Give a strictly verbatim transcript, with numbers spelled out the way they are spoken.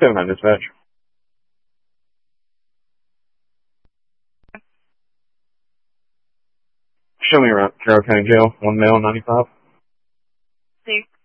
seven nine dispatch. Show me around Carroll County Jail, one male, ninety-five. See.